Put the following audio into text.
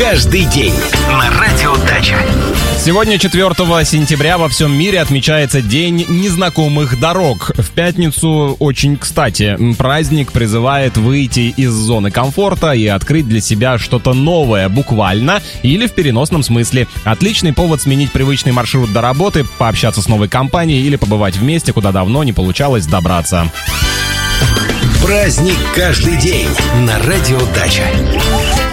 каждый день. На Радио Дача. Сегодня, 4 сентября, во всем мире отмечается День незнакомых дорог. В пятницу, очень кстати, праздник призывает выйти из зоны комфорта и открыть для себя что-то новое, буквально или в переносном смысле. Отличный повод сменить привычный маршрут до работы, пообщаться с новой компанией или побывать в месте, куда давно не получалось добраться. Праздник каждый день. На Радио Дача.